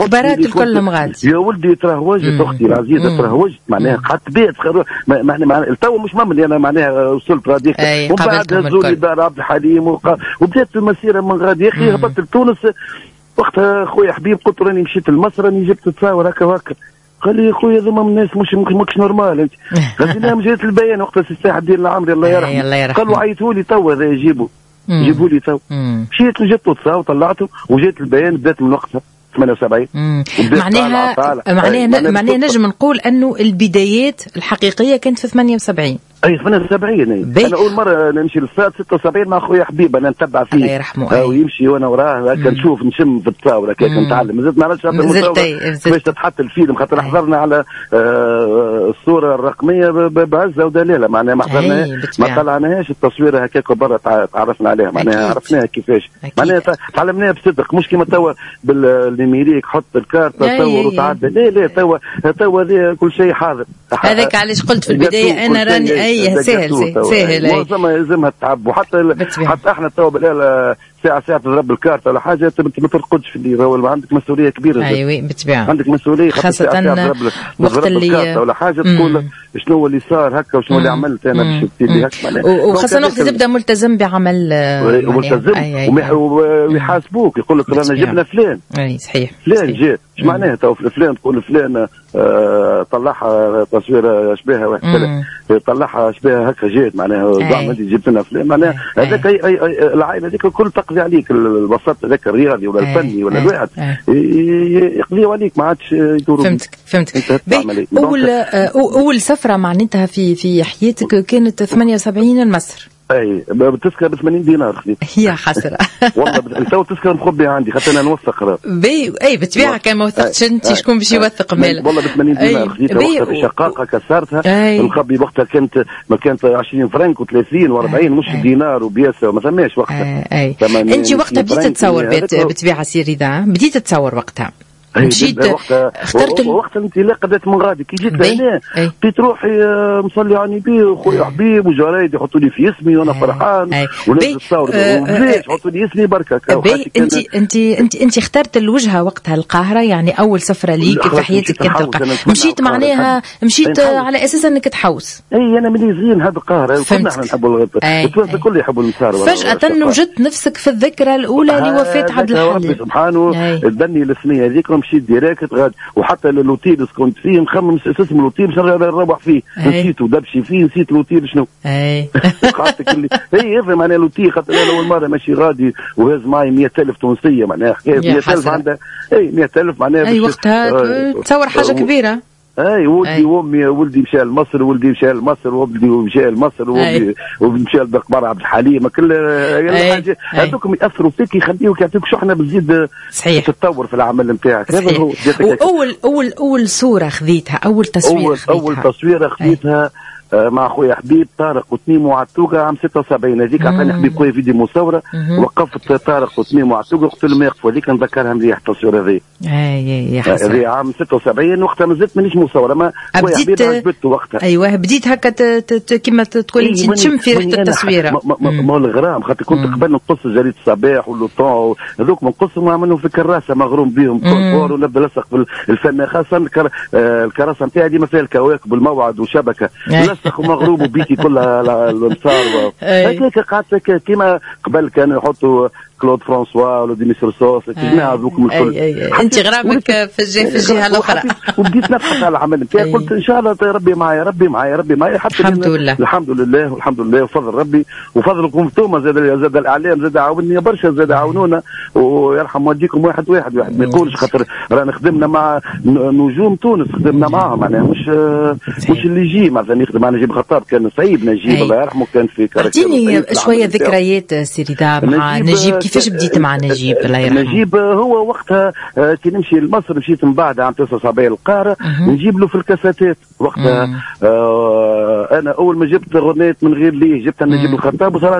الاخبارات كلهم غادي. يا ولدي تراه وجدت اختي العزيزه، تراه وجدت معناها قعدت بيت معناها تو مش مملي انا معناها وصلت غاديك، ومن بعد هزوني دار عبد الحليم وبدات المسيره من غادي. يا اخي هبطت لتونس وقتها خويا حبيب قلت راني مشيت لمصر راني جبت تصاور هكا وهكا. قال لي خويا ذوما من الناس ماكش نورمال انت. قلت له جيت البيان وقتها سي الساحه الدين العمري الله يرحمه، قالوا عيطوا لي تو هذا جيبوا لي تو. مشيت وجبت تصاور وطلعته وجيت البيان بدات من وقتها 78. معناها نجم نقول انه البدايات الحقيقيه كانت في 78. اي 78. انا اول مره نمشي للصاد 76 مع خويا حبيب انا نتبع فيه الله يرحمه. ويمشي وانا وراه هكا نشوف نشم في التصاور هكاك نتعلم. مازلت ما نعرفش كيفاش تتحط الفيلم خاطر حضرنا على الصوره الرقميه بعزه ودليله معناها ما طلعناهاش التصوير هكاك برا تعرفنا عليها معناها عرفناها كيفاش معناها تعلمناها بصدق مش كيما توا بالنيميريك حط الكارت تصور وتعدل. لا توا كل شيء حاضر. هذاك علاش قلت في البدايه انا راني سهل معظمها يلزمها التعب. وحتى احنا توا بالآلة ساعة تضرب الكارت ولا حاجة ما ترقدش في الليل، عندك مسؤولية كبيرة. ايوه بالطبيعة عندك مسؤولية خاصة وقت اللي ولا حاجة تقول شنو اللي صار هكا وشنو اللي عملت انا باش تبتدي هكا. وخاصة وقت تبدا ملتزم بعمل ملتزم ويحاسبوك يقول لك رانا جبنا فلان. اي صحيح فلان جاء اش معناها تو فلان تقول فلان طلعها تصوير اشباهها واحد طلعها اشباهها هكا جات معناها زعما انت جبت لنا فلان معناها هذاك العائله هذيك الكل تقضي عليك الوسط هذاك الرياضي ولا الفني ولا الواحد يقضيوا عليك ما عادش يدوروا. فهمتك. اول سفره معناتها في حياتك كانت 78 لمصر. اي بتذكر ب 80 دينار خذيت. يا حسره والله تو تذكر مخبي عندي خاطر انا نوثق اي بالطبيعه كان ما وثقتش انت شكون باش يوثق مالك. والله ب 80 دينار خذيتها وقتها في شقاقه كسرتها. المخبي وقتها كانت 20 فرنك و30 و40 مش دينار وبياسه ما ثماش وقتها. انت وقتها بديت تصور بالطبيعه سيري ذا بديت تصور وقتها. مشيت اخترت وقت الانطلاقه بدات من غادي كي جيت لهنا بقيت روحي مصلي على النبي وخويا حبيب وجرايد يحطوا لي في اسمي وانا فرحان ونزل الصور يحطوا لي اسمي بركه. انت اخترت الوجهه وقتها القاهره يعني اول سفره ليك في حياتك كانت القاهره. مشيت معناها على اساس انك تحوس. اي انا ملي صغير نحب القاهره كنا احنا نحبوا التوانسه الكل يحبوا المسار. فجاه وجدت نفسك في الذكرى الاولى لوفاه عبد الحليم ربي سبحانه ادني السنيه هذيك مشيت ديريكت غاد. وحتى اللوتيل كنت فيه مخمم اسم اللوتيل باش نروح فيه نسيته دبشي فيه نسيت اللوتيل شنو. قعدت كلي هذا معناها اللوتيل خاطر انا اول مره ماشي غادي وهاز معي 100,000 تونسيه معناها حكايه 100,000 عندها 100,000 معناها وقتها تصور حاجه كبيره. ولدي وامي ولدي مشى لمصر ولدي مشى لمصر وولدي مشى لمصر وولدي مشى لمقبر عبد الحليم كل حاجه هذوك ياثروا فيك يخليوك يعطيوك شحنه بتزيد صحيح تتطور في العمل نتاعك. هذا هو اول صوره خذيتها اول تصويره خذيتها مع خويا حبيب طارق وتميم وعتوقة عام 76. هذيك عطاني حبيب خويا فيديو مصورة وقفت طارق وتميم وعتوقة قلت لهم يقفوا هذيك نذكرها مليح التصوير هذه. هذه عام 76 وقتها مازلت مانيش مصورة ما خويا حبيب عجبته وقتها. ايوه بديت هكا كيما تقول انت تشم في ريحة التصويرة. ما الغرام خاطر كنت قبل نقص جريدة الصباح واللوطون هذوك منقصهم ونعملهم في كراسة مغروم بهم طور ونبدا لصق بالفن خاصة الكراسة نتاعي ديما فيها الكواكب والموعد وشبكة لصق ومغروب وبيتي كلها المسار هكاك قعدت كيما قبل كانوا يحطوا كلود فرانسوا ولا ديميسير صوص الجماعه هذوكم الكل. انت غرامك في الجهه الاخرى. وبديت نبحث على العمل نتاعي قلت ان شاء الله ربي معايا حتى الحمد لله وفضل ربي وفضلكم انتم زاد الاعلام زاد عاونني برشا زاد عاونونا ويرحم والديكم واحد ما يقولش خاطر رانا خدمنا مع نجوم تونس خدمنا معاهم معناها مش اللي يجي مثلا يخدم مع نجيب خطاب كان صعيب نجيب الله يرحمه كان في كاركتر. اعطيني شويه ذكريات سيريدا مع نجيب. كيفاش بديت مع نجيب الله يرحمه؟ نجيب هو وقتها كي نمشي لمصر مشيت من بعد عام 79 القاهرة نجيب له في الكاساتات وقتها. انا اول ما جبت غنيت من غير ليه جبت نجيب الخطاب وسراج غا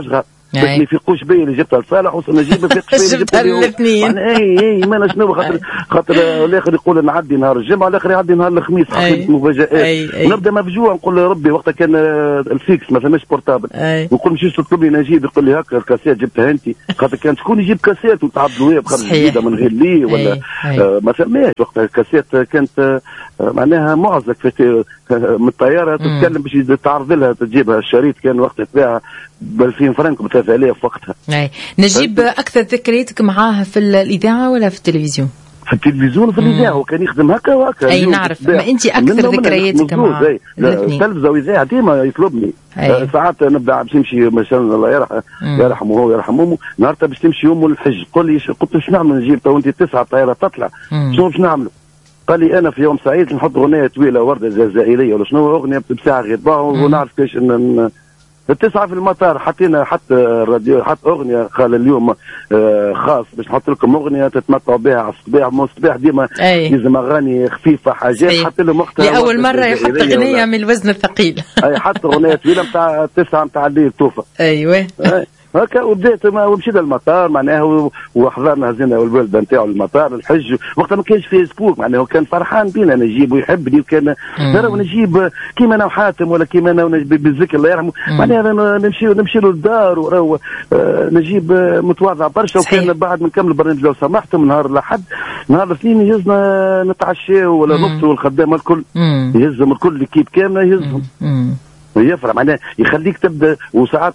باش ما يفيقوش بيا اللي جبتها لصالح ونجيب ما يفيقش بيا جبتها الاثنين. اي ما شنو خاطر الاخر يقول نعدي نهار الجمعه والاخر يعدي نهار الخميس خاطر مفاجات. نبدا مفجوع نقول له ربي وقتها كان الفيكس ما فماش بورتابل نقول مشيش تطلب لي نجيب يقول لي هكا الكاسيت جبتها انت خاطر كان شكون يجيب كاسيت وتعب الويب خرج جديده من غير لي ولا ما فماش وقتها الكاسيت كانت معناها معزك من الطياره تتكلم باش تعرض لها تجيبها الشريط كان وقتها تباع ب 2000 فرنك ب 3000 وقتها. نجيب اكثر ذكرياتك معاه في الاذاعه ولا في التلفزيون؟ في التلفزيون وفي الاذاعه وكان يخدم هكا وهكا. اي نعرف. ما انت اكثر ذكرياتك معاه؟ التلفزه والاذاعه ديما يطلبني. ساعات نبدا باش نمشي مثلا الله يرحمه هو يرحم امه نهارتها باش تمشي يوم الحج قل لي قلت له شنو نعمل نجيب تو انت 9 طياره تطلع شنو باش نعملوا؟ قال لي انا في يوم سعيد نحط اغنيه طويله ورده جزائريه ولا شنو اغنيه بساعه غير ونعرف كيفاش التسعة في المطار حطينا حتى الراديو حط اغنيه قال اليوم خاص باش نحط لكم اغنيه تتمتعوا بها على الصباح مو الصباح ديما لازم اغاني خفيفه حاجات حط لهم وقتها لاول مره يحط اغنيه من الوزن الثقيل. اي حط اغنيه طويله نتاع التسعه نتاع الليل توفى. ايوه هكا وبدات ومشينا للمطار معناها وحضرنا هزينا والوالده نتاعو للمطار الحج وقتها ما كانش فيسبوك معناها كان فرحان بينا نجيب ويحبني وكان ترى نجيب كيما انا وحاتم ولا كيما انا بالذكر الله يرحمه معناها نمشي له للدار وراهو نجيب متواضع برشا. وكان بعد ما نكمل البرنامج لو سمحتم نهار الاحد نهار الاثنين يهزنا نتعشاو ولا نفطروا الخدامه الكل يهزهم الكل الكيب كامله يهزهم يفرح معناها يخليك تبدا وساعات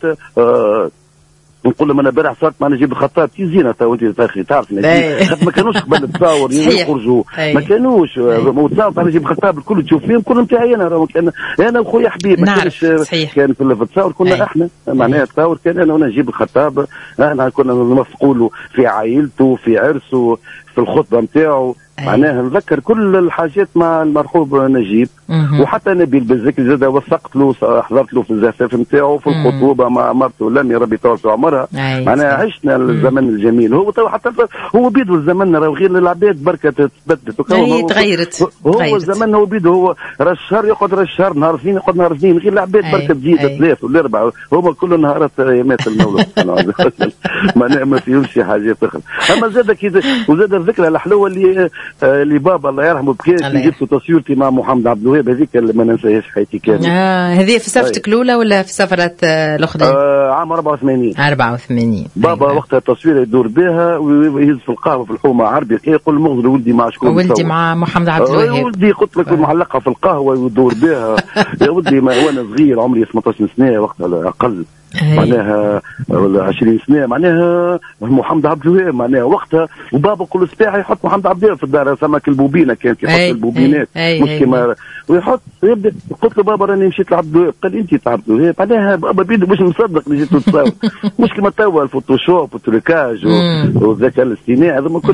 نقول لهم انا امبارح صارت معنا نجيب الخطاب كي زينه تو انت تعرف ما كانوش قبل تصاور يخرجوا ما كانوش وتصاور انا نجيب الخطاب الكل تشوف فيهم كلهم تاعي انا وخويا حبيب ما كانش كان في التصاور كنا احنا معناها التصاور كان انا وانا نجيب الخطاب احنا كنا نوافقوا له في عائلته في عرسه في الخطبه نتاعو معناها نذكر كل الحاجات مع المرحوم نجيب وحتى نبيل بالذكر زاد وثقت له حضرت له في الزفاف نتاعو في الخطوبه مع مرته لمي ربي يطول في عمرها معناها عشنا الزمن الجميل هو تو حتى هو بيدو الزمن راه غير العباد بركه تبدلت تغيرت هو الزمن هو بيدو هو راس الشهر يقعد راس الشهر نهار اثنين يقعد نهار اثنين غير العباد بركه تزيد ثلاث ولا اربعه هما كل نهارات ايامات المولى معناها ما فيهمش حاجات اخرى. اما زاد كذا وزاد الذكرى الحلوه اللي بابا الله يرحمه بكيت اللي جبت تصويرتي مع محمد عبد الوهاب هذيك اللي ما ننساهاش حياتي كامله. هذه في سفرتك الاولى ولا في سفرات الاخرى؟ عام 84 بابا وقتها التصوير يدور بها ويهز في القهوه في الحومه عربي يقول مغزل ولدي مع شكون؟ ولدي مع محمد عبد الوهاب. ولدي قلت لك معلقه في القهوه ويدور بها يا ولدي وانا صغير عمري 18 سنه وقتها اقل معناها 20 سنه معناها محمد عبد الوهاب معناها وقتها وبابا كل صباح يحط محمد عبد الوهاب في الدار سمك البوبينه كانت يحط البوبينات مش كما ويحط يبدا قلت له بابا راني مشيت لعبد الوهاب قال لي انت عبد الوهاب معناها بابا بيدو مش مصدق اللي جيت نتصور مش كما توا الفوتوشوب والتريكاج والذكاء الاصطناعي هذا كل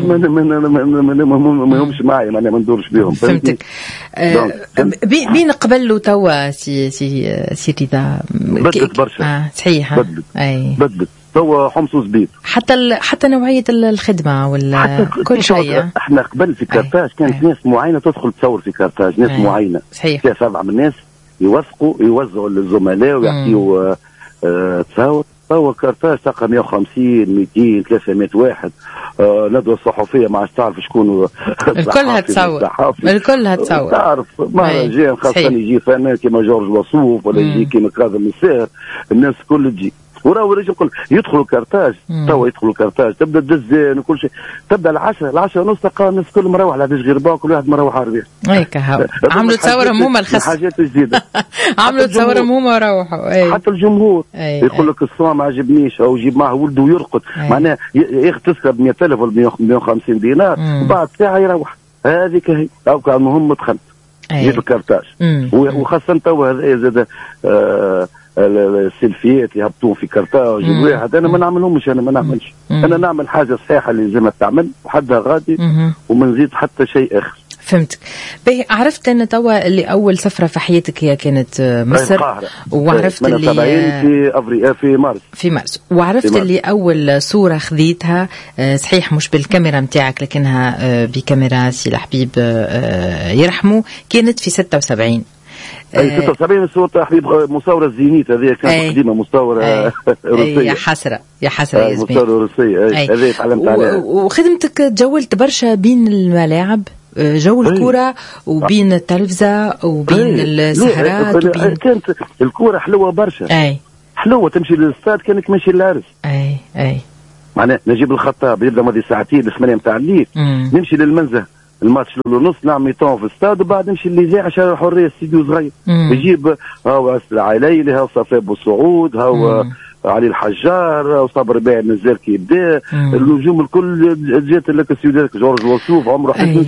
ما همش معي معناها ما ندورش بهم. فهمتك. بين قبل له توا سي رضا بدت برشا صحيح بدت توا حمص وزبيب حتى نوعيه الخدمه ولا كل شيء. احنا قبل في كارتاج كانت ناس معينه تدخل تصور في كارتاج ناس معينه فيها 7 من الناس يوثقوا يوزعوا للزملاء ويعطيوا تصاور. توا كارتاج تلقى 150 200 300 واحد ندوه الصحفيه ما عادش تعرف شكون الكلها تصور تعرف مهرجان خاصه يجي فنان كيما جورج وصوف ولا يجي كيما كاظم الساهر الناس الكل تجي وراه رجل كل يدخلوا كارتاج توا يدخلوا كارتاج تبدا الدزان وكل شيء تبدا العشاء ونص تلقى الناس كل مروح لا فيش غير كل واحد مروح عربي هيك عملوا تصورهم هما حاجات جديده عملوا تصورهم هما وروحوا حتى الجمهور يقول لك الصوم ما عجبنيش او يجيب معه ولده ويرقد معناها ياخذ تسلب 100,000 ولا 150 دينار وبعد ساعه يروح هذيك هي او كان مهم مدخل جيب الكارتاج وخاصه توا هذا زاد السيلفيات يهبطون في كارتاج واحد انا ما نعملهمش انا ما نعملش انا نعمل حاجه صحيحه اللي زي ما تعمل وحدها غادي وما نزيد حتى شيء اخر. فهمتك. عرفت ان توا اللي اول سفره في حياتك هي كانت مصر وعرفت اللي في مارس وعرفت اللي اول صوره خذيتها صحيح مش بالكاميرا نتاعك لكنها بكاميرا سي الحبيب يرحمه كانت في 76 اي 76 صوت حبيب مصورة الزينيت هذه كانت قديمة مصورة روسية. يا حسرة يا حسرة يا زميلي. مصورة روسية هذه تعلمت عليها. وخدمتك تجولت برشا بين الملاعب جو الكرة وبين التلفزة وبين السهرات وبين... كانت الكرة حلوة برشا. حلوة تمشي للاستاد كانك ماشي للعرس. اي معناها نجيب الخطاب يبدا ماضي ساعتين ل8 نتاع الليل نمشي للمنزه الماتش ونص نعمل ميتون في الاستاد وبعد نمشي للإذاعة عشان الحرية استديو صغير يجيب هاو علايلي هاو صفاء بوسعود هاو علي الحجار وصبر باع النزار كي بدا النجوم الكل جات لك السيدات جورج وسوف عمره 11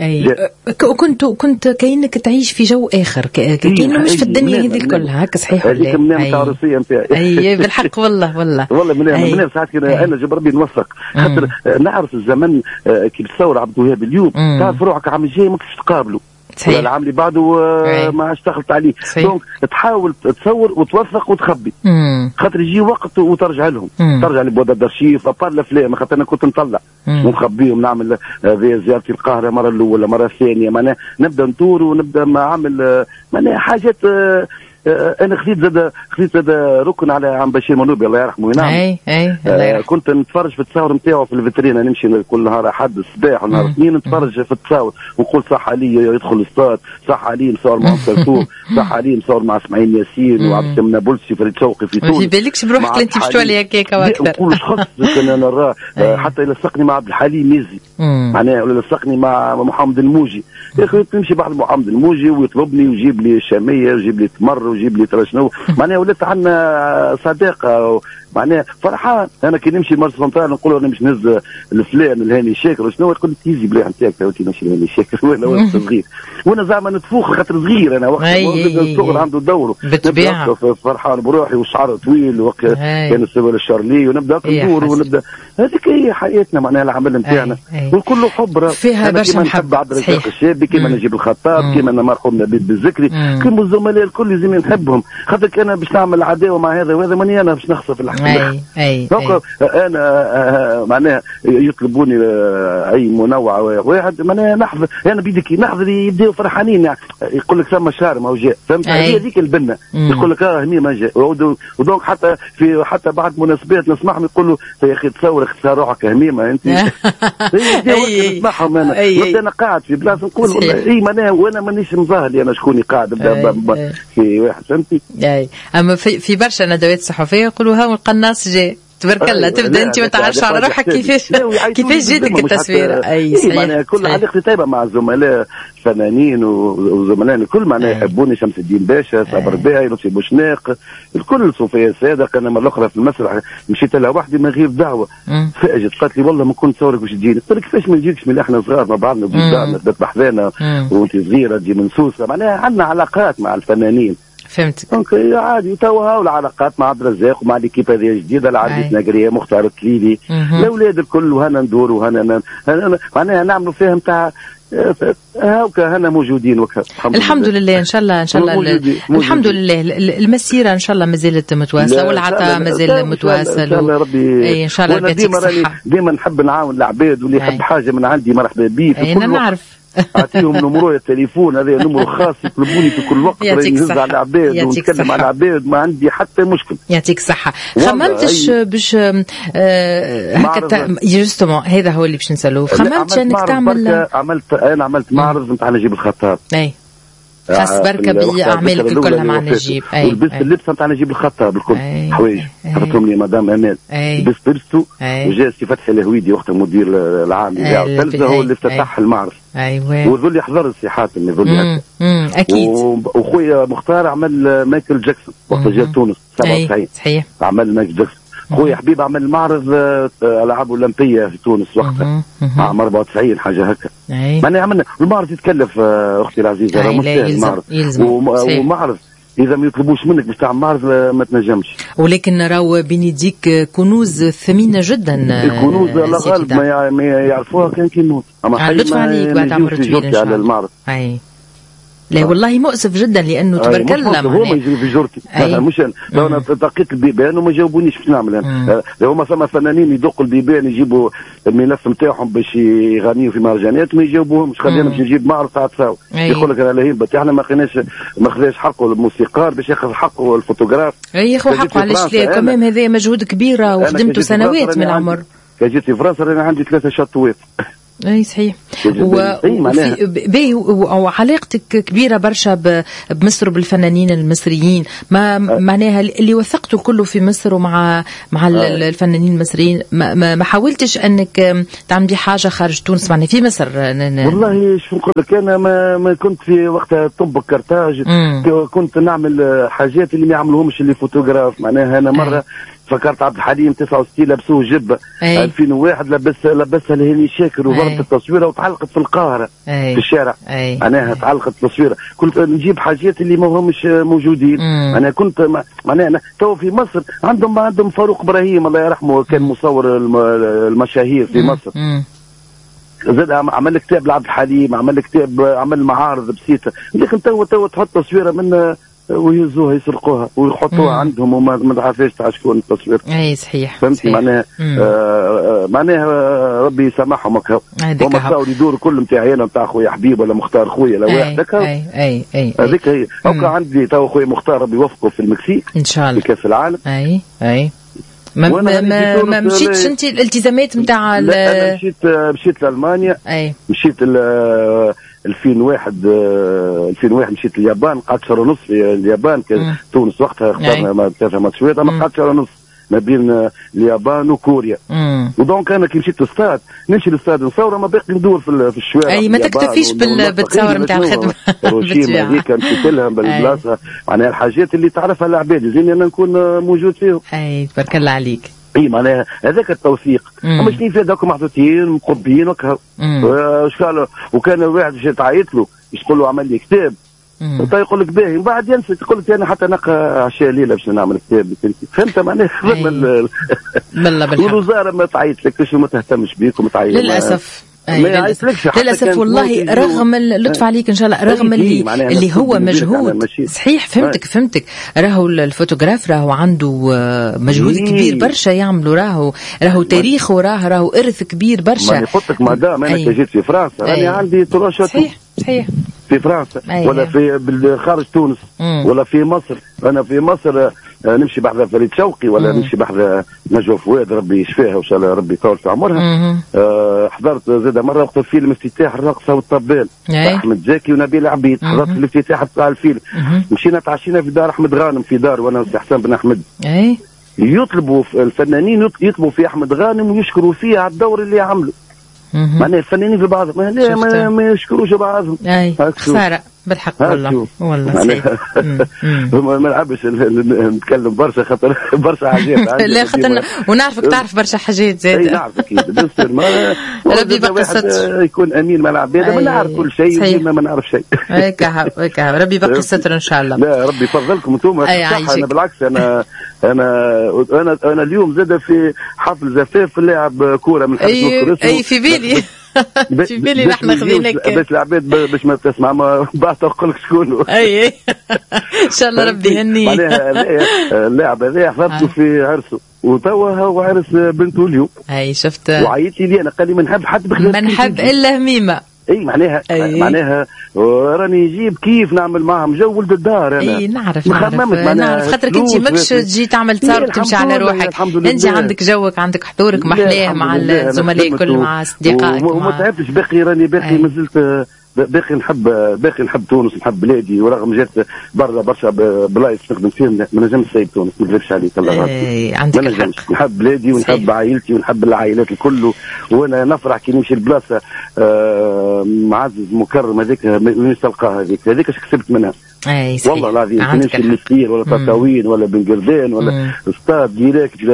سنه. كنت كأنك تعيش في جو اخر كأنه مش في الدنيا هذه الكل هكا صحيح ولا هذيك منام تاع الروسيه نتاعي. اي بالحق والله منام ساعات كده انا جاب ربي نوثق خاطر نعرف الزمن كي بتصور عبد الوهاب اليوم تعرف روحك عام الجاي ما كنتش تقابله ولا العام اللي بعده ما اشتغلت عليه دونك تحاول تصور وتوثق وتخبي خاطر يجي وقت وترجع لهم ترجع لبواد الدرشيف ابار الافلام خاطر انا كنت نطلع ونخبيهم نعمل زيارتي القاهره مره الاولى مره الثانيه معناها نبدا ندور ونبدا ما عامل معناها حاجات انا خذيت زاد ركن على عم بشير منوبي الله يرحمه ينام. كنت نتفرج في التصاور نتاعو في الفيترينا نمشي كل نهار احد الصباح ونهار اثنين نتفرج في التصاور ونقول صح علي يدخل الاستاد صح علي نصور مع سلطوف صح علي نصور مع اسماعيل ياسين وعبد السلام نابلسي فريد شوقي في تونس. ما بالكش بروحك انت مش تولي هكاك واكثر. نقول شخص انا نراه حتى يلصقني مع عبد الحليم ميزي معناها ولا يلصقني مع محمد الموجي يا اخي تمشي بعد محمد الموجي ويطلبني ويجيب لي الشاميه ويجيب لي تمر ويجيب لي ترى شنو معناها ولات عندنا صداقه معناها فرحان. انا كي نمشي لمرسى سنترال نقول انا مش نهز الفلان الهاني شاكر شنو تقول لي تيجي بلاه نتاعك توتي ماشي الهاني شاكر وانا صغير وانا زعما نتفوخ خاطر صغير انا وقت الصغر عنده دوره بالطبيعه فرحان بروحي والشعر طويل وقت كان السبل الشارلي ونبدا ندور ونبدا هذيك هي حياتنا معناها العمل نتاعنا والكل حب فيها برشا محبه عبد الرزاق الشابي كيما نجيب الخطاب كيما انا مرحوم نبيل بالذكري كيما الزملاء الكل لازم نحبهم خاطر انا باش نعمل عداوه مع هذا وهذا ماني انا باش نخسر في الحق. انا معناها يطلبوني اي منوع واحد معناها نحضر انا بيدك نحضر يبداو فرحانين يعني يقول لك ثم شهر ما جاء فهمت هي هذيك البنه يقول لك هني ما جاء ودونك حتى بعد مناسبات نسمعهم يقولوا يا اخي تصور اختار روحك هميمه انت نسمعهم انا قاعد في بلاصه نقول اي معناها وانا مانيش مظاهر انا شكوني قاعد في واحد فهمتي. اما في برشا ندوات صحفيه يقولوا ها القناص جاي تبارك الله تبدا انت ما تعرفش على روحك كيفاش جاتك التصوير. اي صحيح معناها كل علاقتي طيبه مع الزملاء فنانين وزملاء الكل معناها يحبوني شمس الدين باشا صابر باهي لطفي بوشناق الكل صوفيا صادق. انا مره اخرى في المسرح مشيت لها وحدي من غير دعوه فاجت قالت لي والله ما كنت تصورك باش تجيني قلت لها كيفاش ما نجيكش من احنا صغار مع بعضنا بجدارنا تبات بحذانا وانت صغيره تجي من سوسه معناها عندنا علاقات مع الفنانين فهمت. دونك عادي توا هاو العلاقات مع عبد الرزاق ومع ليكيب هذه الجديده العربية نقريه مختار الكليلي الاولاد الكل وهنا ندور وهنا معناها نعملوا فيهم تاع هاوكا هنا موجودين وكا الحمد لله ان شاء الله الحمد لله المسيره ان شاء الله مازالت متواصله والعطاء مازال متواصل ان شاء الله ربي اي ان شاء الله يعطيك الصحه. ديما نحب نعاون العباد واللي يحب حاجه من عندي مرحبا بيه في كل انا نعرف اعطيهم نمرو التليفون هذا نمرو خاص يطلبوني في كل وقت نهز على العباد ونتكلم على العباد ما عندي حتى مشكل. يعطيك الصحه. خممتش باش هكا جوستومون هذا هو اللي باش نسالوه خممتش انك تعمل عملت معرض نتاع نجيب الخطاب خاص بركة بأعمالك كلها مع نجيب ولبست اللبسة نتاع نجيب الخطاب الكل حوايج حطتهم لي مدام أمال لبست لبسته وجاء سي فتحي الهويدي وقت المدير العام نتاع التلفزة هو اللي افتتح المعرض وذولي حضر السي حاتم يذولي أكيد وخويا مختار عمل مايكل جاكسون وقت جاء تونس 97 صحيح عمل مايكل جاكسون. خويا حبيب عمل معرض العاب اولمبيه في تونس وقتها عام 94 حاجه هكا معناها عملنا المعرض يتكلف اختي العزيزه راه مستاهل المعرض ومعرض اذا ما يطلبوش منك باش تعمل معرض ما تنجمش ولكن راهو بين يديك كنوز ثمينه جدا الكنوز الله غالب ما يعرفوها كان كي نموت اما حي ما عليك بعد عمر طويل ان شاء الله على المعرض لا والله مؤسف جدا لانه تبارك الله هو ما يجي في جرتي مش لو انا دقيت البيبان وما جاوبونيش باش نعمل انا. هما ثم فنانين يدقوا البيبان يجيبوا الملف نتاعهم باش يغنيوا في مهرجانات ما يجاوبوهمش. خلينا باش نجيب معرض تاع تساوي يقول لك انا هيبه احنا ما خذاش حقه الموسيقار باش ياخذ حقه الفوتوغراف. ياخذ حقه علاش لا كمان هذا مجهود كبير وخدمته سنوات من العمر. كي جيت في فرنسا انا عندي 3 شطوات. اي صحيح. وعلاقتك كبيره برشا بمصر وبالفنانين المصريين ما معناها اللي وثقته كله في مصر ومع الفنانين المصريين ما حاولتش انك تعملي حاجه خارج تونس معناها في مصر؟ والله شو نقول لك انا ما كنت في وقتها طب كرتاج كنت نعمل حاجات اللي ما يعملوهمش اللي فوتوغراف. معناها انا مره فكرت عبد الحليم 69 لبسوه جبه. 2001 لبسها لهاني شاكر وبرد التصويره وتعلقت في القاهره في الشارع. معناها تعلقت التصويره. كنت نجيب حاجات اللي ما همش موجودين. انا كنت معناها تو في مصر عندهم فاروق ابراهيم الله يرحمه كان مصور المشاهير في مصر. زاد عمل كتاب لعبد الحليم عمل كتاب عمل معارض بسيطه. لكن تو تحط تصويره من ويهزوها يسرقوها ويحطوها عندهم وما تعرفش تاع شكون التصوير. اي صحيح. فهمتي معناها معناها ربي يسامحهم هكا. هما صاروا يدوروا كل نتاع عيالهم نتاع خويا حبيب ولا مختار خويا لا واحد هكا. اي هذيك هي. هكا عندي تو خويا مختار ربي يوفقه في المكسيك ان شاء الله في كاس العالم. اي ما مشيتش انت الالتزامات نتاع انا مشيت لالمانيا. مشيت 2001 مشيت اليابان قعدت شهر ونص في اليابان. تونس وقتها اخترنا 3 ماتشات اما قعدت شهر ونص ما بين اليابان وكوريا. ودونك انا كي مشيت للستاد نمشي للستاد نصور ما باقي ندور في الشوارع. ما تكتفيش بالتصور نتاع الخدمه. هيروشيما هذيك مشيت لها بالبلاصه معناها الحاجات اللي تعرفها العباد زين انا نكون موجود فيهم. تبارك الله عليك. معناها هذاك التوثيق. اما شنو في هذوك محطوطين مقبين وكا وكان الواحد باش تعيط له باش تقول له عمل لي كتاب انت يقول لك باهي من بعد ينسى تقول لك انا حتى نقى عشاء ليله باش نعمل كتاب. فهمت معناها والوزاره ما تعيط لكش وما تهتمش بيك وما تعيط للاسف. للأسف والله رغم اللطف عليك إن شاء الله رغم اللي هو مجهود صحيح. فهمتك راهو الفوتوغراف راهو عنده مجهود كبير برشا يعملوا راهو تاريخه راهو إرث كبير برشا. ماني قلت لك مادام أنا جيت في فرنسا أنا عندي تراشات صحيح في فرنسا ولا في خارج تونس ولا في مصر. أنا في مصر نمشي بحذا فريد شوقي ولا نمشي بحذا نجوى فؤاد ربي يشفيها وان شاء الله ربي يطول في عمرها. حضرت زاد مره وقت الفيلم افتتاح الرقصه والطبال احمد زكي ونبيل عبيد. حضرت الافتتاح تاع الفيلم. مشينا تعشينا في دار احمد غانم في دار وانا وسي حسن بن احمد. يطلبوا الفنانين يطلبوا في احمد غانم ويشكروا فيه على الدور اللي عمله. معناها الفنانين في بعضهم ما يشكروش بعضهم. خساره بالحق والله ما نلعبش نتكلم برشا خاطر برشا حاجات. لا خاطر ونعرفك تعرف برشا حاجات زاد. نعرف اكيد بس ربي يبقى الستر. يكون امين مع العباد ما نعرف كل شيء ما نعرف شيء. هيك ربي يبقى الستر ان شاء الله. لا ربي يفضلكم انتم. انا بالعكس انا اليوم زاد في حفل زفاف لاعب كوره من حفل في بالي في بالي نحن خذيناك باش العباد باش ما تسمع ما بعد تقول لك شكون. ان شاء الله ربي يهنيك. معناها اللاعب هذا حضرته في عرسه وتوا هو عرس بنته اليوم. شفت وعيط لي انا قال لي ما نحب حد ما نحب الا هميمه. معناها راني نجيب كيف نعمل معهم جو ولد الدار. انا نعرف خاطرك انت ماكش تجي تعمل تصاور وتمشي على روحك. انت عندك جوك عندك حضورك محلاه مع الزملاء الكل مع اصدقائك وما تعبتش راني باقي مازلت باقي نحب تونس نحب بلادي. ورغم جات برا برشا بلايص نخدم فيهم ما نجمش نسيب تونس ما نكذبش عليك الله عندك ما نجمش. نحب بلادي ونحب عائلتي ونحب العائلات الكل. وانا نفرح كي نمشي البلاصه معزز مكرم هذيك من تلقاها هذيك كسبت منها. والله العظيم كي نمشي للسير ولا تطاوين ولا بن قردان ولا استاد ديريكت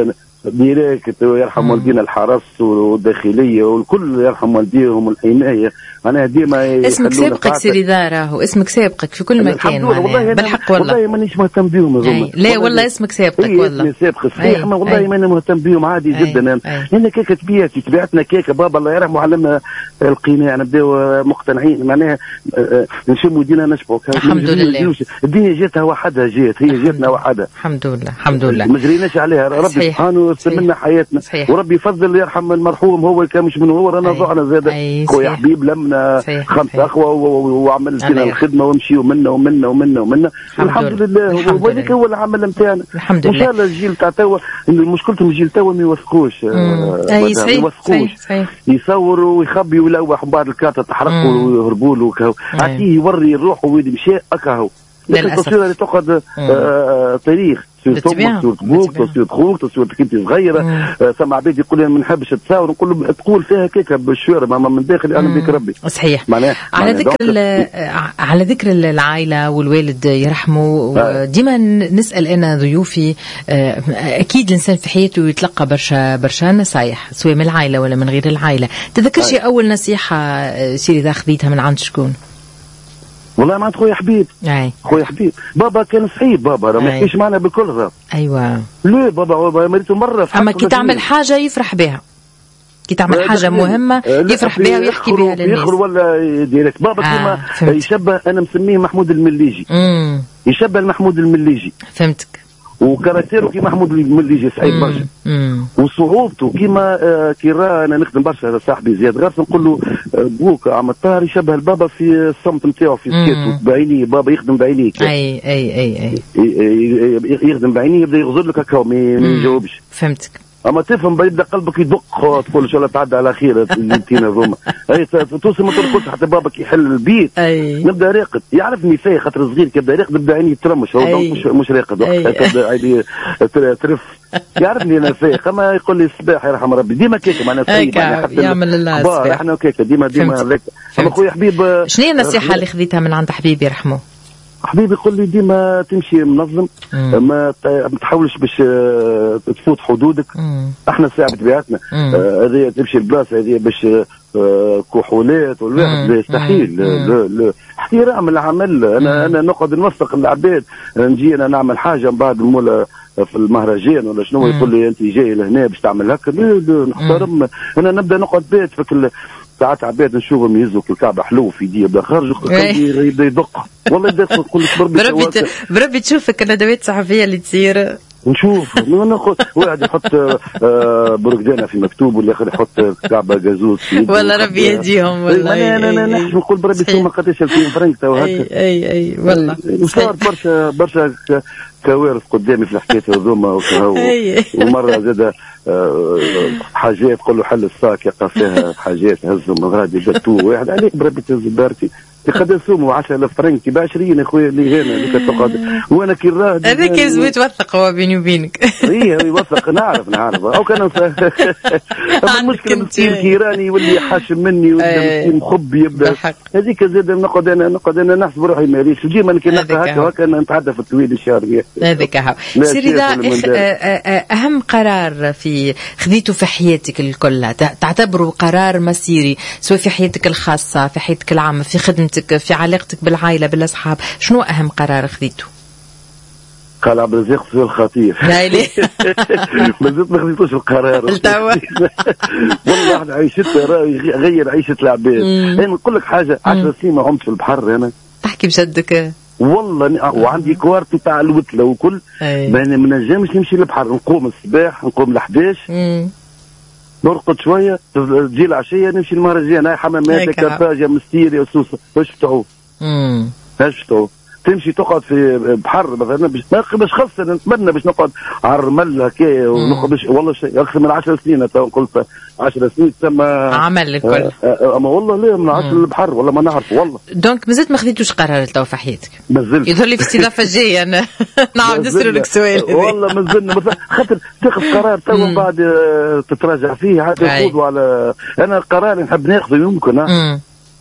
ديريكت ويرحم والدينا الحرس والداخليه والكل يرحم والديهم والحمايه. معناها ديما اسمك سابقك سيري داره، اسمك سابقك في كل مكان والله بالحق والله مانيش مهتم بيهم هذوما. لا والله اسمك سابقك والله اسمي سابق صحيح، ما والله ماني مهتم بيهم عادي جدا. لان كيكه طبيعتنا كيكه بابا الله يرحمه علمنا القناع، نبداو مقتنعين معناها نشموا دينا نشبعوا. الحمد لله الدنيا جاتها وحدها، هي جاتنا وحدها الحمد لله الحمد لله، ما جريناش عليها. ربي سبحانه يرسم لنا حياتنا، وربي يفضل يرحم المرحوم هو كان مش من هو رانا ضعنا زاد خويا حبيب لمنا 5 أخوة وعمل فينا الخدمة ومشيوا منا ومنا ومنا ومنا الحمد لله. وهذاك هو العمل نتاعنا الحمد لله. إن شاء الله الجيل تاع توا مشكلتهم الجيل توا ما يوثقوش، يصوروا ويخبيوا ويلوح بعض الكارت تحرقوا ويهربوا له عطيه يوري الروح وين مشى أكاهو. لكن التصوير اللي تقعد تاريخ تصوير بوك، تصوير خوك، تصوير كنت صغيره. سمع عباد يقول لي ما نحبش تصور، نقول له تقول فيها كيكه بالشوارع ما من داخل انا بك ربي. صحيح. على ذكر العائله والوالد يرحمه، ديما نسال انا ضيوفي، اكيد الانسان في حياته يتلقى برشا نصايح سواء من العائله ولا من غير العائله. تذكرش اول نصيحه سيري ذا خذيتها من عند شكون؟ والله مع خويا حبيب. خويا حبيب بابا كان صعيب، بابا ما يحكيش معنا بالكل راه. ايوه لا بابا مريته مره. اما كي تعمل حاجه يفرح بها، كي تعمل حاجه مهمه يفرح بها ويحكي بها للناس. يخر ولا ديريكت بابا كيما يشبه، انا مسميه محمود المليجي. يشبه المحمود المليجي. فهمتك. وكاركتيره كيما محمود المليجي صعيب برشا. وصعوبته كيما كي انا نخدم برشا صاحبي زياد غارس نقول له بوك عم الطاهر يشبه البابا في الصمت نتاعو في سكيته بعينيه. بابا يخدم بعينيه. اي يخدم بعينيه يبدا يغزر لك هكا ما يجاوبش. فهمتك. اما تفهم يبدا قلبك يدق تقول ان شاء الله تعدى على خير التينا هذوما. اي توصل ما ترقدش حتى بابك يحل البيت. نبدا راقد يعرفني فيه خاطر صغير كيبدا راقد نبدا عيني ترمش، هو مش راقد تبدا عيني ترف. يعرفني انا فيه اما يقول لي الصباح يرحم ربي ديما كيكه معناها يعمل الله الصباح احنا كيكه ديما هذاك. اما خويا حبيب شنو هي النصيحه اللي خذيتها من عند حبيبي يرحمه؟ حبيبي يقول لي ديما تمشي منظم، ما تحاولش باش تفوت حدودك. احنا ساعة بطبيعتنا هذه تمشي البلاصه هذه باش كحولات والواحد لا يستحيل. لا احترام العمل. انا نقعد نوثق العباد، نجي انا نعمل حاجه من بعد المولا في المهرجان ولا شنو يقول لي انت جاي لهنا باش تعمل هكا. لا نحترم. انا نبدا نقعد بيت فك ساعات عباد نشوفهم يهزوا الكعبه حلو في يدي يبدا خارج يبدا يدق والله يبدا يقول لك بربي تشوفك الندوات الصحفيه اللي تصير نشوف واحد يحط برقدانه في مكتوب والاخر يحط كعبه جازوز والله ربي يهديهم. والله انا نحكي نقول بربي ثم قداش 2000 فرنك تو هكا. اي والله وصار برشا كوارث قدامي في الحكايه هذوما. ومره زاد حاجات تقول له حل الصاك يقع فيها حاجات هزهم غادي جاتوه واحد عليك بربي تهز بارتي قد نسوموا 10,000 فرنك ب 20 اخويا اللي هنا اللي تقعد وانا كي راه هذاك لازم يتوثق هو بيني وبينك. يوثق نعرف او كان المشكله مسكين كي راني يولي حاشم مني ولا مخب يبدا هذيك زاد نقعد انا نحسب روحي ماليش ديما كي نلقى هكا نتعدى في التويل الشهري هذاك هو. سيري اهم قرار في خذيته في حياتك الكل تعتبره قرار مسيري سواء في حياتك الخاصه في حياتك العامه في خدمتك في علاقتك بالعائلة بالأصحاب، شنو أهم قرار خذيته؟ قال عبد الرزاق سؤال خطير. لا ليه؟ ما زلت ما خذيتوش القرار. والله عيشتها غير عيشة العباد. أنا نقول لك حاجة 10 سنين ما عمت في البحر أنا. تحكي بجدك؟ والله وعندي كوارتي تاع الوتلة وكل. ما نجمش نمشي للبحر نقوم الصباح نقوم ل11. نرقد شويه تجي العشيه نمشي المهرجان هاي حمامات كرتاجه مستيري وسوسه واش فتحوا اش فتحوا تمشي تقعد في بحر مثلا باش خاصه نتمنى باش نقعد على الرمل هكايا ونقعد والله شيء اكثر من 10 سنين تو قلت 10 سنين تسمى عمل الكل. اما والله لا من 10 البحر والله ما نعرف والله. دونك مازلت ما خذيتوش قرار تو في حياتك؟ مازلت يظهر لي في الاستضافه الجايه انا نعاود نسأل لك سؤال. والله مازلنا خاطر تاخذ قرار تو من بعد تتراجع فيه عاد ياخذوا على انا قرار نحب ناخذه يمكن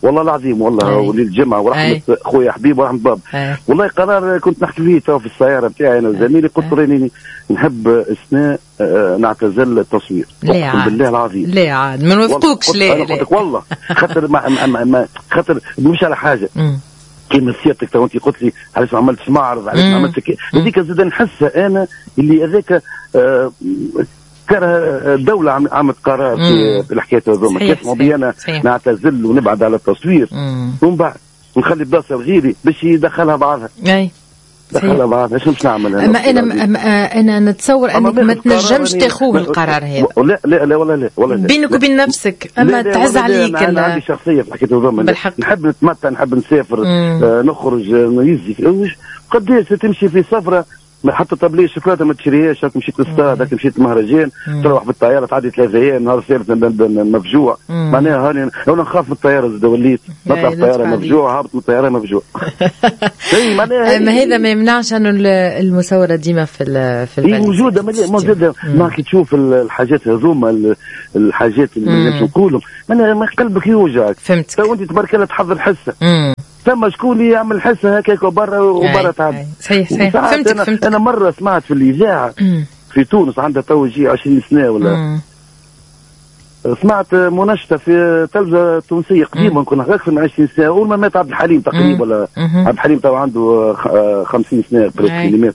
والله العظيم والله وليد الجمعه ورحمه خويا حبيب ورحمه بابا. والله قرار كنت نحكي فيه تو في السياره بتاعي انا وزميلي، قلت راني نحب اثناء نعتزل التصوير. اقسم بالله العظيم لا عاد ما نوافقوكش. لا انا قلت لك والله خاطر مش على حاجه كيما سيادتك تو انت قلت لي علاش ما عملتش معرض، علاش ما عملتش هذيك زاد نحسها انا اللي هذاك كره الدولة عملت قرار في الحكاية هذوما، كيف ماضي أنا نعتزل ونبعد على التصوير ومن بعد نخلي بلاصة لغيري باش يدخلها بعضها. دخلها بعضها ايش نعمل أما أنا نتصور أنك ما تنجمش تاخذ القرار هذا. لا ولا بينك وبين نفسك، أما تعز عليك. أنا عندي شخصية في الحكاية هذوما، نحب نتمتع، نحب نسافر، نخرج نيزي. قديش تمشي في سفرة حتى طبليه الشوكولاته ما تشريهاش، مشيت للصاد، مشيت المهرجان، تروح بالطياره تعدي 3 ايام، نهار ثالث مفجوع. معناها هاني انا نخاف من الطياره زاد وليت نطلع الطياره مفجوع، هابط من الطياره مفجوع. ما هذا ما يمنعش انه المصوره ديما في البلد موجوده موجوده. ما كي تشوف الحاجات هذوما الحاجات اللي نقولهم ما قلبك يوجعك. فهمتك. تو انت تبارك الله تحضر حصه ثم شكون يعمل حصه هكاك وبرا تعب. صحيح فهمتك. انا مره سمعت في الاذاعه في تونس عندها تو يجي 20 سنه ولا سمعت منشطه في تلفزه تونسيه قديمه، كنا اكثر من 20 سنه، اول ما مات عبد الحليم تقريبا ولا عبد الحليم تو عنده 50 سنه بريسك.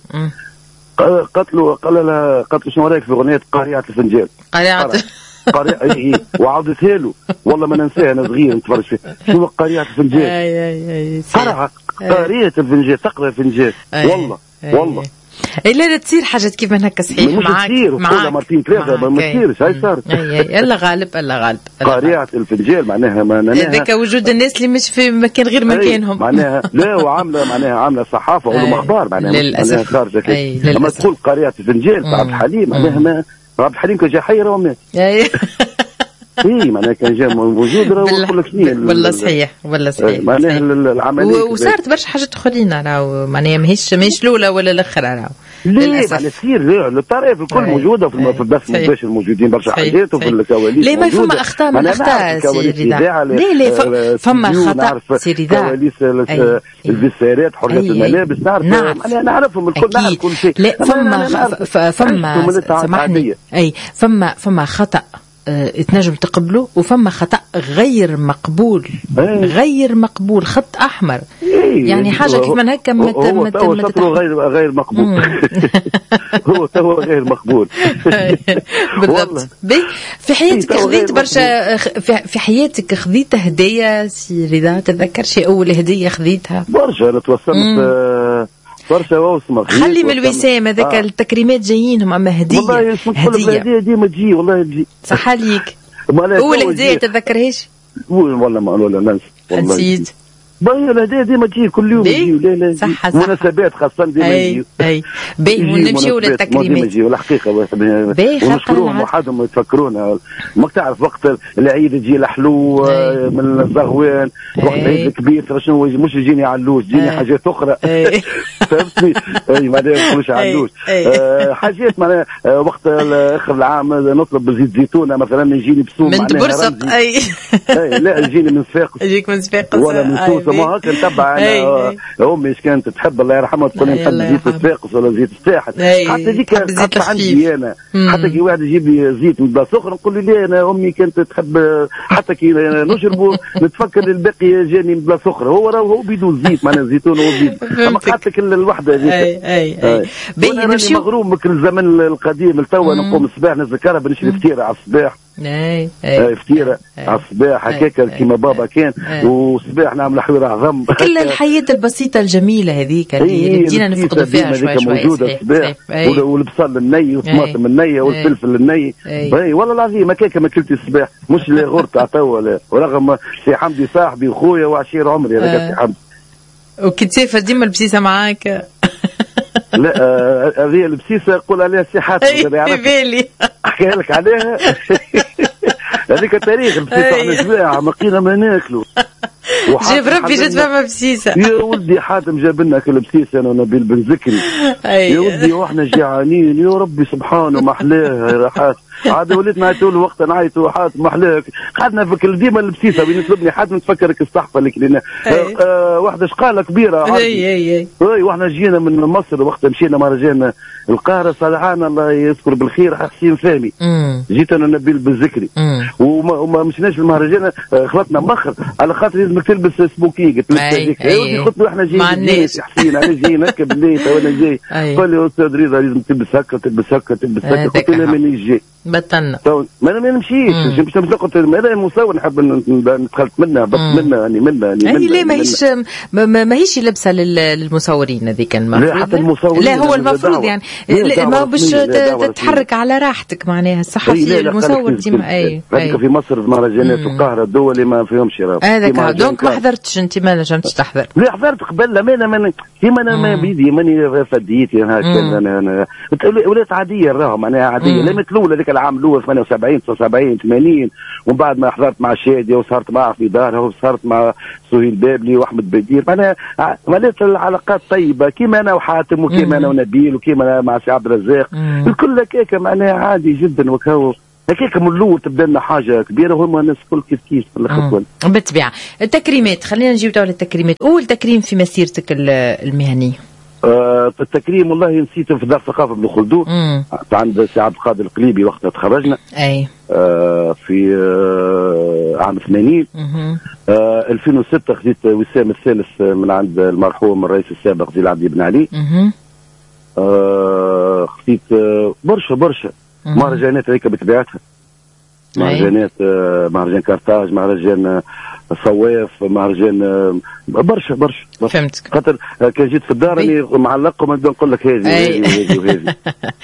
قال لها شنو رايك في اغنيه قارعه الفنجان؟ قارعه وعاودتها له والله ما ننساها، انا صغير نتفرج فيها. شنو قارعه الفنجان؟ قارعه الفنجان، تقرا الفنجان. والله لا تصير حاجات كيف من هكا. صحيح معاك مرتين ثلاثه ما تصيرش. هاي صارت يلا غالب قارعه الفنجان. معناها هذاك وجود الناس اللي مش في مكان غير مكانهم. معناها لا وعامله صحافه وعلوم اخبار معناها خارجه كده. لما تقول قارعه الفنجان عبد الحليم معناها عبد الحليم كان جا حي ومات. معناها كان جا موجود وكل شيء. والله صحيح معناها العمليه وصارت برشا حاجات اخرين راهو معناها ماهيش الاولى ولا الاخر راهو. ليه تصير الطرائف الكل موجوده في البث المباشر، موجودين برشا حاجات وفي الكواليس. ليه ما فما اخطاء من اخطاء سي رضا؟ ليه فما خطا سي رضا؟ كواليس الفيسيرات، حريه الملابس، نعرفهم الكل، نعرف كل شيء. لا فما سامحني فما خطا تنجم تقبله، وفما خطأ غير مقبول. غير مقبول، خط أحمر. يعني حاجة كيف من هكا غير مقبول. هو غير مقبول. بالضبط. في حياتك خذيت برشا، في حياتك خذيت هدية سي رضا؟ تتذكر شي أول هدية خذيتها؟ برشا. أنا توصلت برشا واسمه خلي من الوسام هذاك التكريمات جايينهم، اما هديه والله هديه ديما تجي والله تجي. صح عليك. اول هديه تتذكرهاش؟ ولا ننسى والله. نسيت. الهدايا ديما تجي كل يوم يجيو. لا صح مناسبات خاصة ديما يجيو. ونمشيو للتكريمات ديما يجيو الحقيقة. ونشكروهم وحدهم يتفكرونا. ما تعرف وقت العيد يجي الحلو من الزغوان، وقت العيد الكبير شنو مش يجيني علوش، يجيني حاجات أخرى. فهمتني؟ معناها ما نقولش علوش. حاجات معناها وقت آخر العام نطلب بزيت زيتونة مثلا، يجيني بسوم من برسق. لا يجيني من صفاقس. يجيك من صفاقس ولا من سوسة. ما هكا نتبع انا امي ايش كانت تحب الله يرحمها، تقول لي نحب زيت الصفاقس ولا زيت الساحل. حتى ذيك حتى عندي انا حتى كي واحد يجيب لي زيت من بلاصه اخرى نقول له لا انا امي كانت تحب، حتى كي نشربوا نتفكر الباقي جاني من بلاصه اخرى. هو بدون زيت معناها زيتون هو بدون. اما قالت لك الوحده هذيك. انا راني مغروم بك الزمن القديم لتوا. نقوم الصباح نذكرها بنشري فطيره على الصباح. فطيره على الصباح هكاك كيما بابا كان. والصباح نعمل حويره عظم. كل الحياه البسيطه الجميله هذيك اللي بدينا نفقدوا فيها شوي موجوده الصباح. والبصل الني والطماطم النيه والفلفل الني. والله العظيم هكاك ما كلت الصباح، مش اللي غرت عطوا. ورغم سي حمدي صاحبي وخويا وعشير عمري هذاك سي حمدي. وكي تسافر ديما البسيسه معاك؟ لا هذه البسيسه يقول عليها سي حاتم. في بالي احكي لك عليها. هذيك التاريخ البسيسه على جماعه ما لقينا ما ناكلوا. جاب ربي جات فما بسيسه. يا ولدي حاتم جاب لنا كل بسيسه انا ونبيل بن زكري. يا ولدي واحنا جيعانين يا ربي سبحانه ما احلاها يا حاتم. عاد وليت نعيطوا له وقت نعيطوا حاط محلاك قعدنا فكر ديما البسيسه وين يطلبني حد نتفكرك الصحفه اللي كلينا واحده شقاله كبيره اي واحنا جينا من مصر وقت مشينا مهرجان القاهره صالحان الله يذكر بالخير حسين فهمي جيت انا نبيل بالذكري وما مشيناش المهرجان خلطنا مخر على خاطر لازمك تلبس سموكي قلت له قلت له احنا جايين حسين انا جاي هكا بالليل وانا جاي قال لي استاذ رضا لازم تلبس هكا تلبس هكا تلبس هكا قلت له مانيش جاي بطلنا ما نمشيش مش قلت هذا مصور نحب ندخلت منها بس منها يعني لا ماهيش لبسه للمصورين هذيك لا حتى المصورين لا هو المفروض يعني ما باش تتحرك على راحتك معناها الصحفي المصور ديما هذيك في مصر في مهرجانات القاهره الدولي ما فيهمش هذاك دونك ما حضرتش انت ما نجمتش تحضر لا حضرت قبل انا كيما انا ما بيدي ماني فديتي انا ولات عاديه راهم معناها عاديه لا مثل الاولى ذيك العام الاول 78 79 80 ومن بعد ما حضرت مع شاديه وصارت معه في دارها وصارت مع سهيل بابلي واحمد بدير معناها ولات العلاقات طيبه كيما انا وحاتم وكيما انا ونبيل وكيما أنا مع سي عبد الرزاق الكل هكاك معناها عادي جدا وكاو هكاك من الاول تبدا لنا حاجه كبيره وهم الناس الكل كيف في الخطوه بالطبيعه. التكريمات خلينا نجيب على التكريمات. اول تكريم في مسيرتك المهنيه؟ التكريم والله نسيته في دار الثقافه بن خلدون عند سي عبد القادر القليبي وقتها تخرجنا اي في عام 80 2006 خذيت وسام الثالث من عند المرحوم الرئيس السابق زين العبدي بن علي. خذيت برشا مهرجانات هيك بطبيعتها مهرجانات مهرجان كارتاج مهرجان صواف مهرجان برشا فهمتك. خاطر كان جيت في الدار راني معلقهم نقول لك هذه وهذه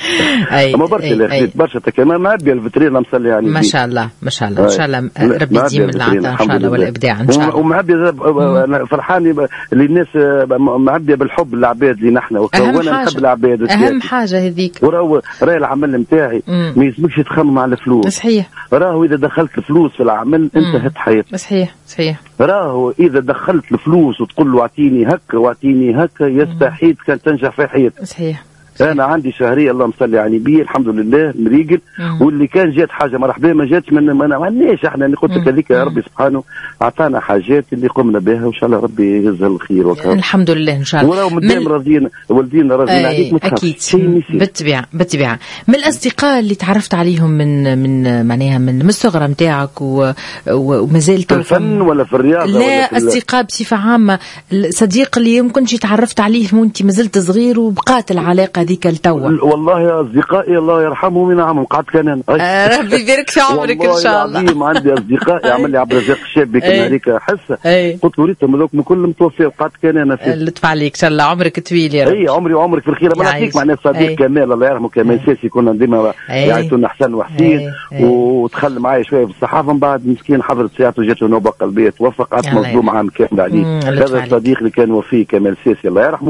اما برشا اللي خديت برشا كمان معبيه الفيترين مصلي عليه ما شاء الله ما شاء الله ان شاء الله ربي يديم العطاء ان شاء الله والابداع ان شاء الله ومعبيه فرحان اللي الناس معبيه بالحب العباد اللي نحن وانا نحب العباد اهم حاجه هذيك وراهو العمل نتاعي ما يلزمكش تخمم على الفلوس صحيح راهو اذا دخلت الفلوس في العمل انتهت حياتك صحيح راهو اذا دخلت الفلوس وتقول له اعطيني هكا واعطيني هكا يستحيل كان تنجح في حياتك. صحيح انا عندي شهريه اللهم صل على النبي الحمد لله مريقل واللي كان جات حاجه مرحبا ما جاتش ما عندناش احنا قلت لك هذيك يا ربي سبحانه اعطانا حاجات اللي قمنا بها وان شاء الله ربي يجزها الخير الحمد لله ان شاء الله. وراهم مدام راضيين والدينا راضيين عليك اكيد بالطبيعه من الاصدقاء اللي تعرفت عليهم من معناها من الصغرى نتاعك ومازال في الفن ولا في الرياضه لا اصدقاء بصفه عامه الصديق اللي يمكن تعرفت عليه وانت مازلت صغير وبقات العلاقه ذيك التوا؟ والله يا اصدقائي الله يرحمهم وينعمهم قعدت كان انا ربي يبارك في عمرك ان شاء الله. والله عندي اصدقاء يعمل لي عبد الرزاق الشابي كان هذيك حصه قلت له ريتهم هذوك كلهم متوفي وقعدت كان انا فيه. لطف عليك ان شاء الله عمرك طويل يا رب. اي عمري وعمرك في الخير. ما نعطيك معناها صديق كمال الله يرحمه كمال ساسي كنا ديما يعيطونا حسن وحسين ودخل معايا شويه في الصحافه من بعد مسكين حضرت ساعته جاته نوبه قلبيه توفى قعدت مظلوم عام كامل عليه. هذا الصديق اللي كان وفيه كمال ساسي الله يرحمه.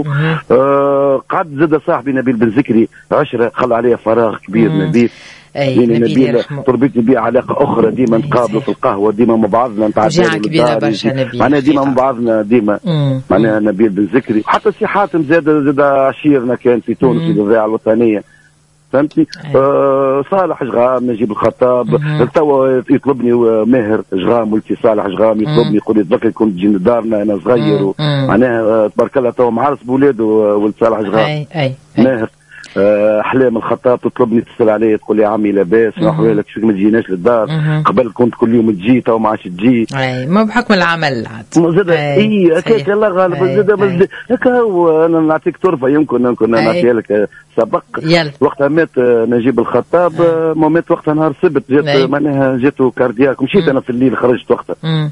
قعد زاد صاحبي نبيل بن ذكري 10 خلى عليه فراغ كبير نبيل. نبيل تربيتني بيه علاقه اخرى ديما نتقابلوا في القهوه ديما مع بعضنا نتعادلوا كبيره برشا نبيل معناها ديما مع بعضنا ديما معناها نبيل بن ذكري حتى سي حاتم زاد عشيرنا كان في تونس في الاذاعه الوطنيه فهمتني. صالح جغام نجيب الخطاب توا يطلبني ماهر جغام ولتي صالح جغام يطلبني يقول لي تذكر كنت تجي لدارنا انا صغير معناها تبارك الله توا معرس بولاده ولد صالح جغام ماهر. احلام الخطاب تطلبني تسال علي تقول لي يا عمي لاباس شنو احوالك شو ما تجيناش للدار قبل كنت كل يوم تجي تو ما عادش تجي ما بحكم العمل عاد زاد هكاك الله غالب زاد هكا هو انا نعطيك طرفه يمكن نعطيها لك سبق وقتها مات نجيب الخطاب مات وقتها نهار السبت جات معناها جاته كاردياك مشيت انا في الليل خرجت وقتها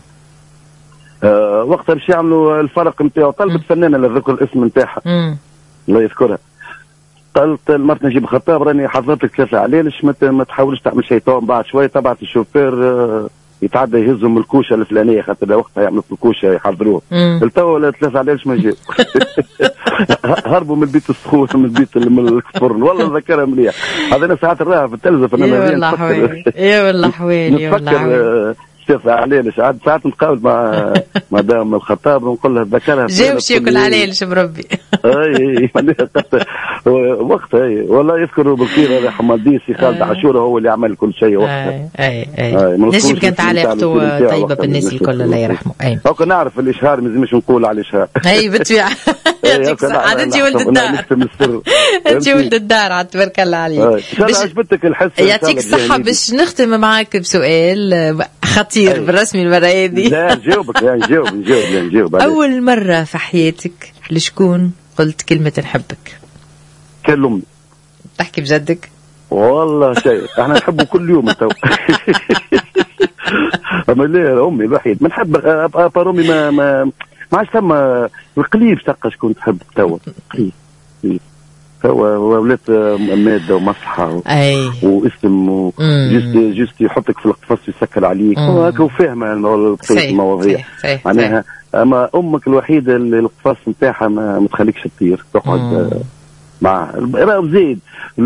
وقتها باش يعملوا الفرق نتاعو طلبت فنانه لا ذكر الاسم نتاعها الله يذكرها قلت المرت نجيب الخطاب راني حضرت لك 3 علالش ما تحاولش تعمل شيء تو. بعد شويه تبعت الشوفير يتعدى يهزهم من الكوشه الفلانيه خاطر وقتها يعملوا في الكوشه يحضروه التو 3 علالش ما جاو هربوا من البيت السخون من البيت من الفرن والله ذكرها مليح. هذا انا ساعات نراها في التلفزه يا والله حوالي يا والله حوالي شوف عليلش عاد ساعات نتقابل مع مدام الخطاب ونقول لها ذكرها جاوب ياكل عليلش بربي. اي وقت اي والله يذكروا بالخير هذا حماديسي خالد عاشور هو اللي عمل كل شيء وقتها. اي نجم كانت علاقته طيبه بالناس الكل الله يرحمه. اي هاكا نعرف الاشهار ما لازمش نقول على الاشهار. اي بالطبيعه. عاد انت ولد الدار. انت ولد الدار عاد تبارك الله عليك. عجبتك الحس. يعطيك الصحه. باش نختم معاك بسؤال خطير بالرسمي المره هذه. لا نجاوبك نجاوب. اول مره في حياتك لشكون قلت كلمه نحبك؟ كان أمي. تحكي بجدك؟ والله شيء احنا نحبه كل يوم تو. اما لا امي الوحيد ما نحب امي ما عادش ثم القليب تلقى شكون تحب تو قليب. هو ولات ماده ومصحه واسم جست يحطك في القفص يسكر عليك وهكا وفاهمه المواضيع معناها. اما امك الوحيده اللي القفص نتاعها ما تخليكش تطير تقعد مع زيد.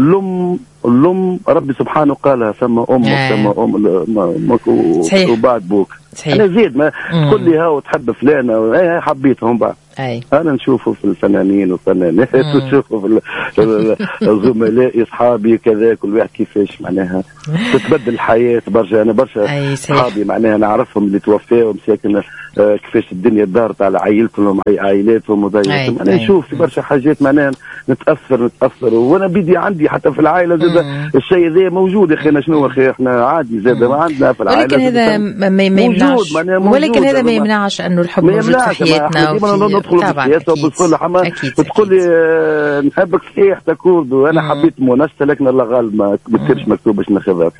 الام ربي سبحانه قالها ثم امك ثم امك وبعد بوك. انا زيد ما تقول لي ها وتحب فلانه حبيتهم بعد. انا نشوفه في الفنانين والفنانات ونشوفه في الزملاء اصحابي كذا كل واحد كيفاش معناها تتبدل الحياه برشا. انا برشا اصحابي معناها نعرفهم اللي توفاوا مساكن كيفاش الدنيا دارت على عائلتهم عائلاتهم وضيعتهم. انا نشوف برشا حاجات معناها نتاثر وانا بدي عندي حتى في العائله زاد الشيء ذا موجود. يا اخي انا شنو اخي احنا عادي زاد ما عندنا في العائله. ولكن هذا ما يمنعش. ولكن هذا ما يمنعش انه الحب موجود في حياتنا. ندخل في السياسه وبالصلح اما تقول لي نحبك صحيح تكورد وانا حبيت مناسبه لكن الله غالب ما كتبش مكتوب باش ناخذها.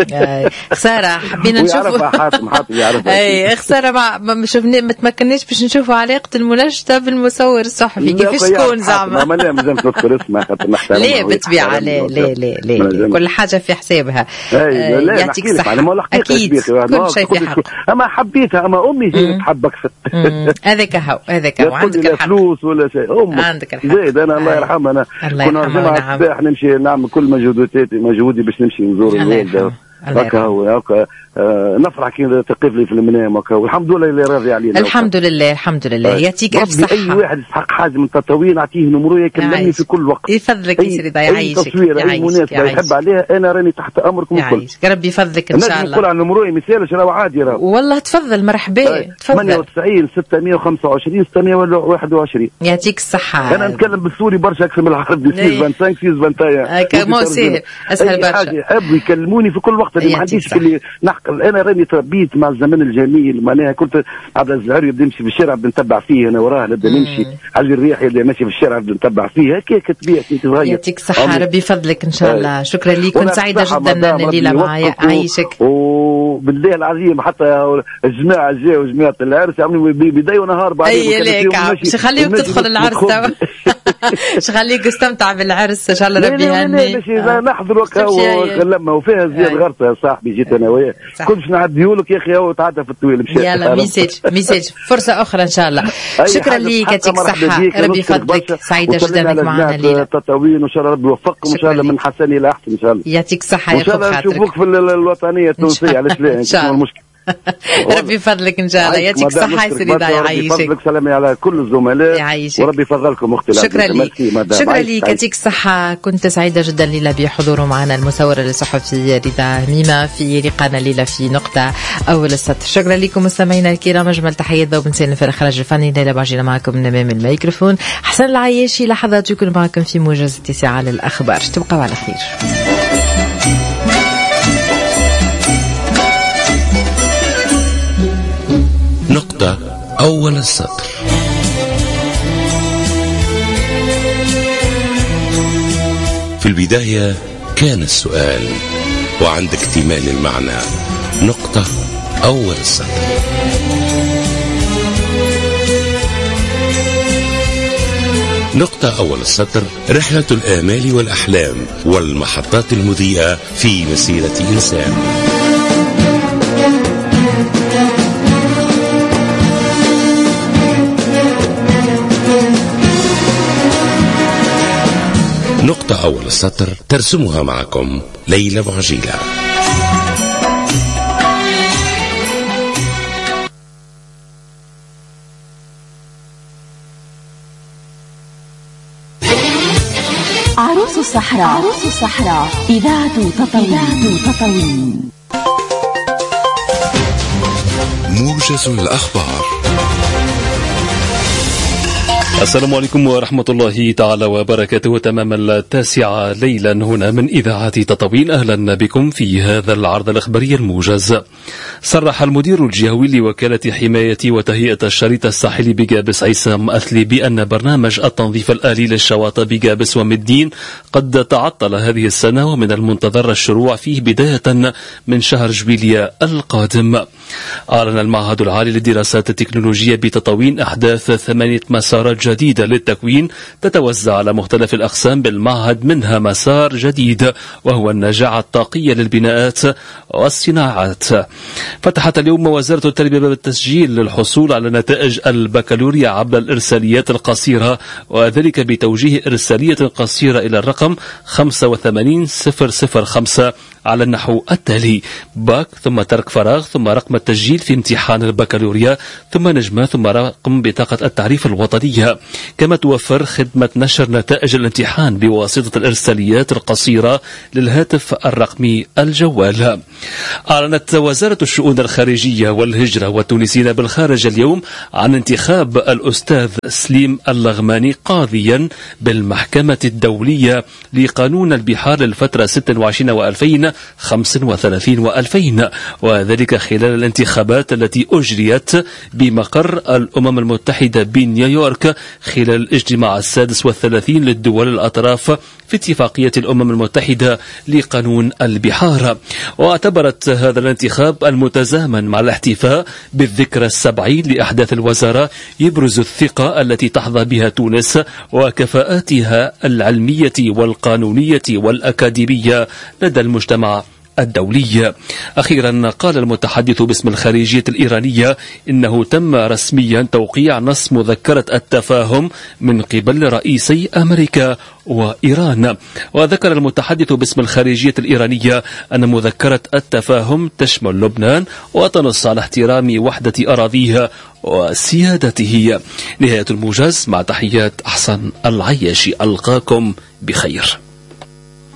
خساره حبينا نشوفوا حاتم يعرفها. اي خساره ما شفنا ما تمكناش باش نشوفوا علاقه المناشده بالمصور الصحفي كيفاش تكون زعما. ما لازم تذكر اسمها خاطر نحترم. لا بالطبيعه لا كل حاجه في حسابها. يعطيك الصحه. اكيد كل شيء في حق. اما حبيتها اما امي هي تحبك. هذاك هو عندك الحق. فلوس ولا شيء امك عندك الحق. زيد انا الله يرحمها انا كنا جماعه الصباح نمشي نعمل كل مجهودي باش نمشي نزور الوالده هكا هكا نفرح كي تقف لي في المنام هكا والحمد لله اللي راضي علينا. الحمد لله يعطيك الف صحه. اي واحد يستحق حاجه من التطاوين نعطيه نمرو يكلمني في كل وقت. يفضلك يا سيدي يعيشك. اي تصوير اي مناسبه يحب عليها انا راني تحت امركم الكل. يعيشك ربي يفضلك ان شاء الله. نقول على نمرو ما يسالش راهو عادي راهو. والله تفضل مرحبا تفضل. 98 625 621. يعطيك الصحه. انا نتكلم بالسوري برشا اكثر من العربي. 25 21. هكا مو سهل اسهل برشا. يحبوا يكلموني في كل وقت. اللي ما عنديش اللي نحقل. انا راني تربيت مع الزمن الجميل معناها كنت عبد الزهر يبدا يمشي في الشارع بدنا نتبع فيه انا وراه نبدا نمشي على الريح يبدا ماشي في الشارع بدنا نتبع فيه هكاك طبيعتي صغير. يعطيك الصحه ربي يفضلك ان شاء الله. شكرا لك كنت سعيده جدا الليله معايا. عايشك وبالله العظيم حتى الجماعه جاوا جماعه العرس عملوا بدايه ونهار بعد. اي ليك خليك تدخل العرس توا. خليك استمتع بالعرس ان شاء الله ربي يهني. نحضر وكلمها وفيها زياد غرسه يا صاحبي جيت انا وياه كنتش نعديهولك يا اخي هو تعدى في الطويل مشيت. يلا ميساج فرصه اخرى ان شاء الله. شكرا لك يعطيك الصحه ربي يفضلك. سعيده جدا انك معنا الليله. تطاوين وان شاء الله ربي يوفقكم ان شاء الله من حسن الى احسن ان شاء الله. يعطيك الصحه يا خاطرك. ان شاء الله نشوفوك في الوطنيه التونسيه علاش لا ان شاء الله. ربي يفضلك ان شاء الله. يعطيك الصحه يا سيدي يعيشك. يفضلك سلامي على كل الزملاء يعيشك. وربي يفضلكم اختي. شكرا لك يعطيك الصحه. كنت سعيده جدا ليلى بحضوره معنا المصور الصحفي رضا هميمه في لقاءنا الليله في نقطه اول السطر. شكرا لكم مستمعينا الكرام. اجمل تحيات ذوب نسال في الاخراج الفني ليلى باجينا معكم من امام الميكروفون. حسن العياشي لحظات يكون معكم في موجز 9 للاخبار. تبقوا على خير. نقطة أول السطر. في البداية كان السؤال وعند اكتمال المعنى نقطة أول السطر. نقطة أول السطر. رحلة الآمال والأحلام والمحطات المضيئة في مسيرة إنسان. نقطة أول السطر ترسمها معكم ليلى بوعجيلة. عروس الصحراء إذاعة تطاوين. موجز الأخبار. السلام عليكم ورحمة الله تعالى وبركاته. تمام 9 ليلا هنا من إذاعة تطاوين. أهلا بكم في هذا العرض الإخباري الموجز. صرح المدير الجهوي لوكالة حماية وتهيئة الشريط الساحلي بجابس عيسام أثلي بأن برنامج التنظيف الآلي للشواطئ بجابس ومدين قد تعطل هذه السنة، ومن المنتظر الشروع فيه بداية من شهر جويلية القادم. أعلن المعهد العالي للدراسات التكنولوجية بتطاوين أحداث 8 مسارات جديدة للتكوين تتوزع على مختلف الأقسام بالمعهد، منها مسار جديد وهو النجاعة الطاقية للبناءات والصناعات. فتحت اليوم وزارة التربية باب التسجيل للحصول على نتائج البكالوريا عبر الإرساليات القصيرة، وذلك بتوجيه إرسالية قصيرة إلى الرقم 85005 على النحو التالي: باك ثم ترك فراغ ثم رقم التسجيل في امتحان البكالوريا ثم نجمة ثم رقم بطاقة التعريف الوطنية. كما توفر خدمة نشر نتائج الامتحان بواسطة الإرساليات القصيرة للهاتف الرقمي الجوال. أعلنت وزارة الشؤون الخارجية والهجرة والتونسيين بالخارج اليوم عن انتخاب الأستاذ سليم اللغماني قاضيا بالمحكمة الدولية لقانون البحار للفترة 26 و2035 و2000، وذلك خلال الانتخابات التي أجريت بمقر الأمم المتحدة بنيويورك خلال الاجتماع 36 للدول الأطراف في اتفاقية الأمم المتحدة لقانون البحار. واعتبرت هذا الانتخاب المتزامن مع الاحتفاء بالذكرى 70 لأحداث الوزارة يبرز الثقة التي تحظى بها تونس وكفاءاتها العلمية والقانونية والأكاديمية لدى المجتمع الدولي. أخيرا قال المتحدث باسم الخارجية الإيرانية إنه تم رسميا توقيع نص مذكرة التفاهم من قبل رئيسي أمريكا وإيران. وذكر المتحدث باسم الخارجية الإيرانية أن مذكرة التفاهم تشمل لبنان وتنص على احترام وحدة أراضيها وسيادته. نهاية الموجز، مع تحيات أحسن العياشي، ألقاكم بخير.